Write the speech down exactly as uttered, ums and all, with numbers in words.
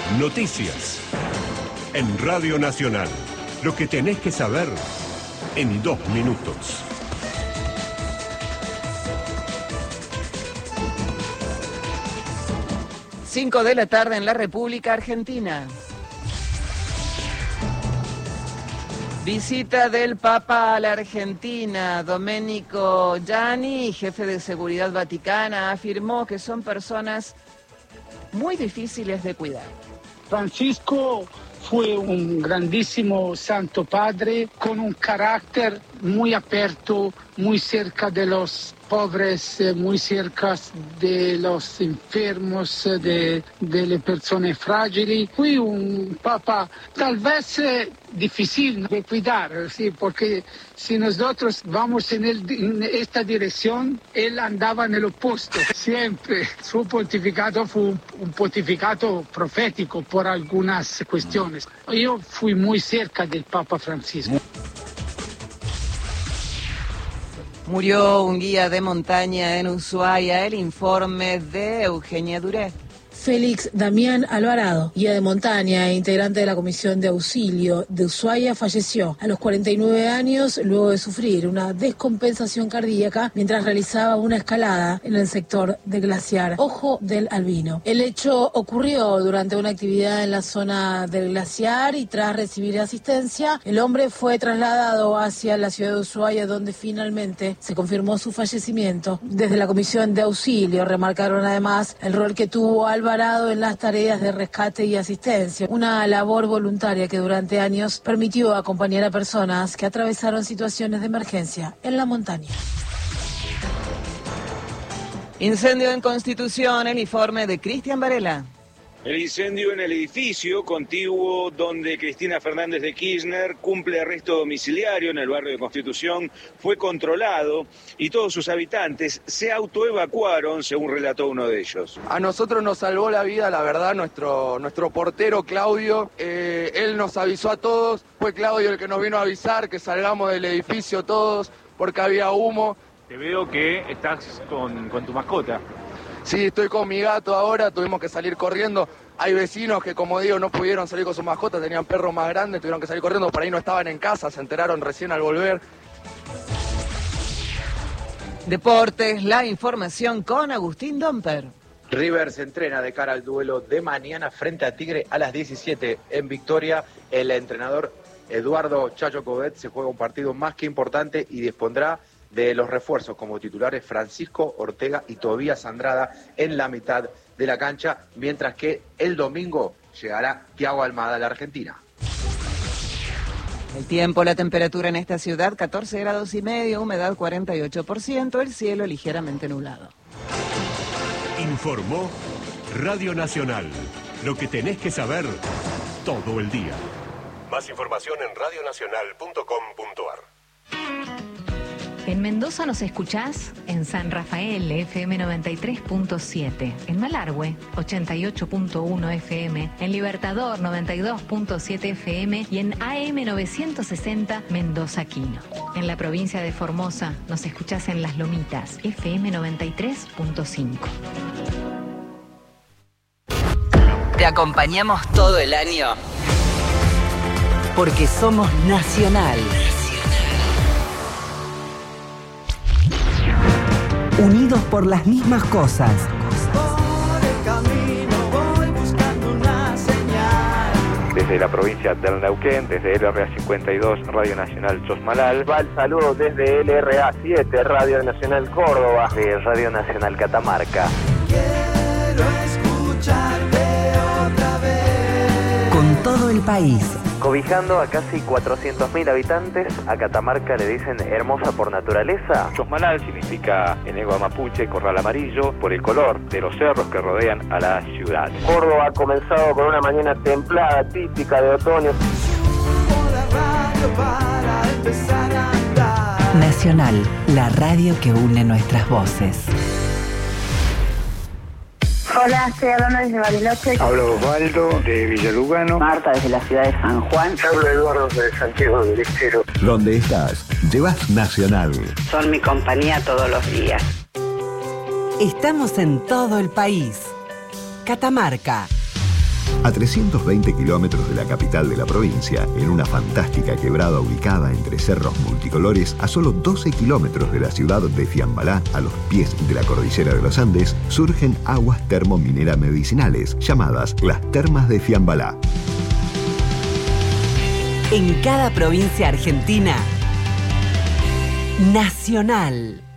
Noticias. En Radio Nacional. Lo que tenés que saber en dos minutos. Cinco de la tarde en la República Argentina. Visita del Papa a la Argentina. Domenico Gianni, jefe de Seguridad Vaticana, afirmó que son personas muy difíciles de cuidar. Francisco fue un grandísimo Santo Padre con un carácter muy abierto, muy cerca de los pobres, muy cerca de los enfermos, de, de las personas frágiles. Fue un Papa tal vez difícil de cuidar, sí, porque si nosotros vamos en, el, en esta dirección, él andaba en el opuesto, siempre. Su pontificado fue un, un pontificado profético por algunas cuestiones. Yo fui muy cerca del Papa Francisco. Murió un guía de montaña en Ushuaia. El informe de Eugenia Duré. Félix Damián Alvarado, guía de montaña e integrante de la Comisión de Auxilio de Ushuaia, falleció a los cuarenta y nueve años luego de sufrir una descompensación cardíaca mientras realizaba una escalada en el sector del glaciar Ojo del Albino. El hecho ocurrió durante una actividad en la zona del glaciar y tras recibir asistencia, el hombre fue trasladado hacia la ciudad de Ushuaia, donde finalmente se confirmó su fallecimiento. Desde la Comisión de Auxilio remarcaron además el rol que tuvo Alvarado en las tareas de rescate y asistencia, una labor voluntaria que durante años permitió acompañar a personas que atravesaron situaciones de emergencia en la montaña. Incendio en Constitución, el informe de Cristian Varela. El incendio en el edificio contiguo donde Cristina Fernández de Kirchner cumple arresto domiciliario en el barrio de Constitución fue controlado y todos sus habitantes se autoevacuaron, según relató uno de ellos. A nosotros nos salvó la vida, la verdad, nuestro, nuestro portero Claudio. Eh, él nos avisó a todos, fue Claudio el que nos vino a avisar que salgamos del edificio todos porque había humo. Te veo que estás con, con tu mascota. Sí, estoy con mi gato ahora, tuvimos que salir corriendo. Hay vecinos que, como digo, no pudieron salir con sus mascotas, tenían perros más grandes, tuvieron que salir corriendo, por ahí no estaban en casa, se enteraron recién al volver. Deportes, la información con Agustín Domper. River se entrena de cara al duelo de mañana frente a Tigre a las diecisiete en Victoria. El entrenador Eduardo Chacho Coudet se juega un partido más que importante y dispondrá de los refuerzos como titulares Francisco Ortega y Tobías Andrada en la mitad de la cancha, mientras que el domingo llegará Thiago Almada a la Argentina. El tiempo, la temperatura en esta ciudad, catorce grados y medio, humedad cuarenta y ocho por ciento, el cielo ligeramente nublado. Informó Radio Nacional. Lo que tenés que saber todo el día. Más información en radio nacional punto com punto a r. En Mendoza nos escuchás en San Rafael, F M noventa y tres punto siete, en Malargüe, ochenta y ocho punto uno F M, en Libertador, noventa y dos punto siete F M y en A M novecientos sesenta Mendoza Quino. En la provincia de Formosa nos escuchás en Las Lomitas, F M noventa y tres punto cinco. Te acompañamos todo el año porque somos Nacional. Unidos por las mismas cosas. Por el camino voy buscando una señal. Desde la provincia del Neuquén, desde L R A cincuenta y dos, Radio Nacional Chosmalal. Va el saludo desde L R A siete, Radio Nacional Córdoba. De Radio Nacional Catamarca. Quiero escucharte otra vez. Con todo el país. Cobijando a casi cuatrocientos mil habitantes, a Catamarca le dicen hermosa por naturaleza. Chosmalal significa en lengua mapuche corral amarillo por el color de los cerros que rodean a la ciudad. Córdoba ha comenzado con una mañana templada, típica de otoño. Nacional, la radio que une nuestras voces. Hola, estoy hablando desde Bariloche. Hablo Osvaldo de Villalugano. Marta desde la ciudad de San Juan. Hablo Eduardo de Santiago del Estero. Donde estás, llevas Nacional. Son mi compañía todos los días. Estamos en todo el país. Catamarca. A trescientos veinte kilómetros de la capital de la provincia, en una fantástica quebrada ubicada entre cerros multicolores, a solo doce kilómetros de la ciudad de Fiambalá, a los pies de la cordillera de los Andes, surgen aguas termomineras medicinales, llamadas las Termas de Fiambalá. En cada provincia argentina, Nacional.